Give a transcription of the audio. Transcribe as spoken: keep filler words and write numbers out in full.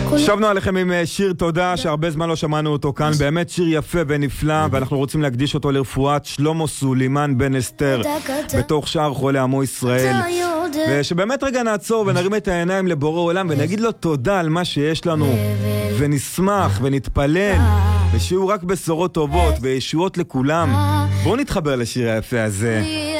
שבנו עליכם עם שיר תודה שהרבה זמן לא שמענו אותו כאן, באמת שיר יפה ונפלא, ואנחנו רוצים להקדיש אותו לרפואת שלמה סולימן בן אסתר בתוך שאר חולי עמו ישראל, ושבאמת רגע נעצור ונרים את העיניים לבורא עולם ונגיד לו תודה על מה שיש לנו, ונשמח ונתפלל ושיהיו רק בשורות טובות וישועות לכולם. בואו נתחבר לשיר היפה הזה.